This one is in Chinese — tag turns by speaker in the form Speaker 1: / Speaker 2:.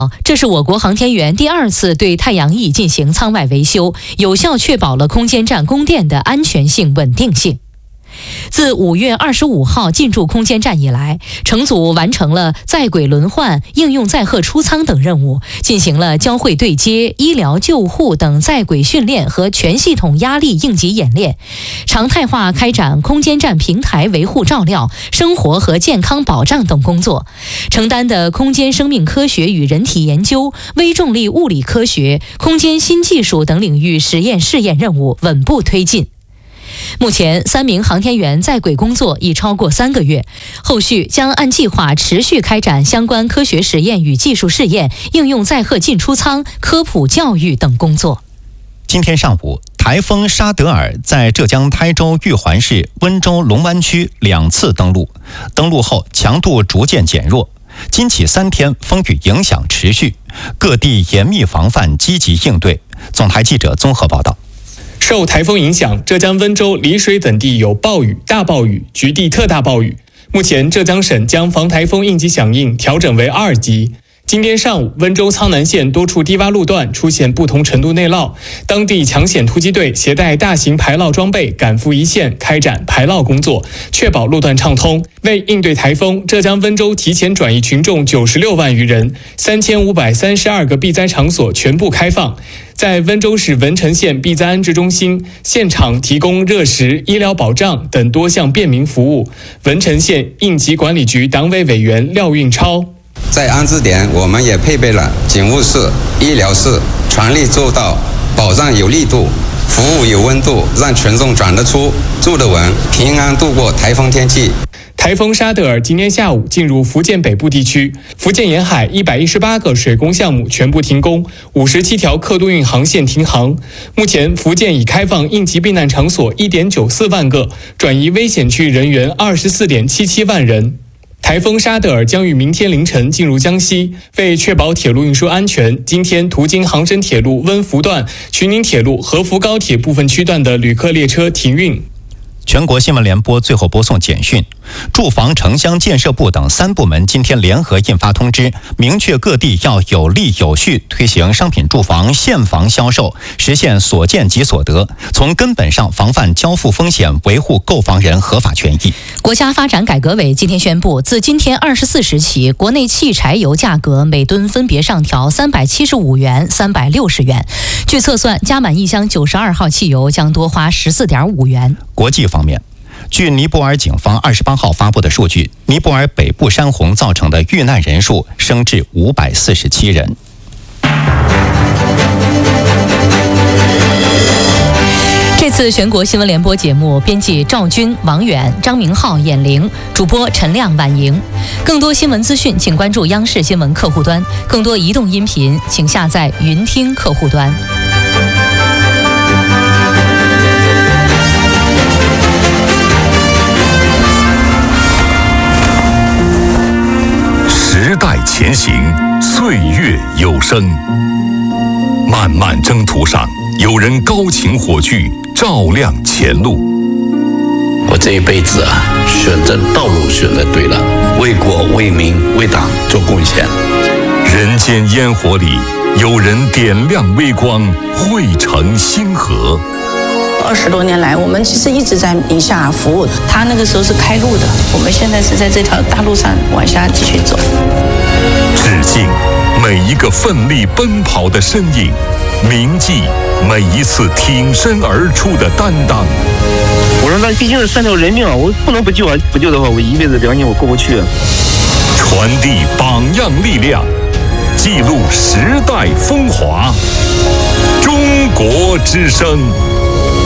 Speaker 1: 这是我国航天员第2次对太阳翼进行舱外维修，有效确保了空间站供电的安全性、稳定性。自5月25号进驻空间站以来，乘组完成了在轨轮换、应用载荷出舱等任务，进行了交会对接、医疗救护等在轨训练和全系统压力应急演练，常态化开展空间站平台维护照料、生活和健康保障等工作，承担的空间生命科学与人体研究、微重力物理科学、空间新技术等领域实验试验任务稳步推进。目前3名航天员在轨工作已超过3个月，后续将按计划持续开展相关科学实验与技术试验、应用载荷进出舱、科普教育等工作。
Speaker 2: 今天上午，台风沙德尔在浙江台州玉环市温州龙湾区2次登陆后强度逐渐减弱，今起3天风雨影响持续，各地严密防范，积极应对。总台记者综合报道。
Speaker 3: 受台风影响，浙江温州、丽水等地有暴雨、大暴雨、局地特大暴雨。目前，浙江省将防台风应急响应调整为2级。今天上午，温州苍南县多处低洼路段出现不同程度内涝，当地抢险突击队携带大型排涝装备赶赴一线开展排涝工作，确保路段畅通。为应对台风，浙江温州提前转移群众96万余人，3532个避灾场所全部开放。在温州市文成县避灾安置中心，现场提供热食、医疗保障等多项便民服务。文成县应急管理局党委委员廖运超。
Speaker 4: 在安置点，我们也配备了警务室、医疗室，全力做到保障有力度、服务有温度，让群众转得出、住得稳，平安度过台风天气。
Speaker 3: 台风沙德尔今天下午进入福建北部地区，福建沿海118个水工项目全部停工，57条客渡运航线停航。目前，福建已开放应急避难场所1.94万个，转移危险区人员24.77万人。台风沙德尔将于明天凌晨进入江西，为确保铁路运输安全，今天途经杭深铁路温福段、衢宁铁路合福高铁部分区段的旅客列车停运。
Speaker 2: 全国新闻联播最后播送简讯：住房城乡建设部等3部门今天联合印发通知，明确各地要有力有序推行商品住房现房销售，实现所见即所得，从根本上防范交付风险，维护购房人合法权益。
Speaker 1: 国家发展改革委今天宣布，自今天24时起，国内汽柴油价格每吨分别上调375元、360元。据测算，加满一箱92号汽油将多花14.5元。
Speaker 2: 国际方面，据尼泊尔警方28号发布的数据，尼泊尔北部山洪造成的遇难人数升至547人。
Speaker 1: 这次全国新闻联播节目编辑赵军、王远、张明浩、闫玲，主播陈亮、婉莹。更多新闻资讯，请关注央视新闻客户端；更多移动音频，请下载云听客户端。
Speaker 5: 时代前行，岁月有声。漫漫征途上，有人高擎火炬，照亮前路。
Speaker 6: 我这一辈子选择道路选择对了，为国为民为党做贡献。
Speaker 5: 人间烟火里，有人点亮微光，汇成星河。
Speaker 7: 20多年来，我们其实一直在宁夏服务。他那个时候是开路的，我们现在是在这条大路上往下继续走。
Speaker 5: 致敬每一个奋力奔跑的身影，铭记每一次挺身而出的担当。
Speaker 8: 我说那毕竟是3条人命啊，我不能不救啊！不救的话，我一辈子良心我过不去啊。
Speaker 5: 传递榜样力量，记录时代风华。中国之声。